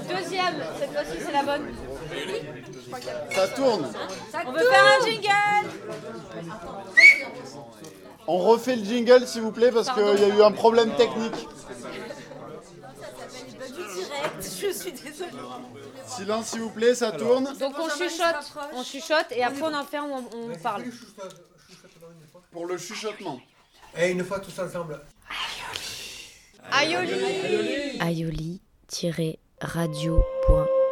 Deuxième, cette fois-ci c'est la bonne. Ça tourne. On veut faire un jingle. On refait le jingle s'il vous plaît parce qu'il y a eu un problème technique. Je suis désolée. Silence s'il vous plaît, ça tourne. Donc on chuchote et après on enferme, on parle. Pour le chuchotement. Et une fois tous ensemble. Aioli. aioli-radio.fr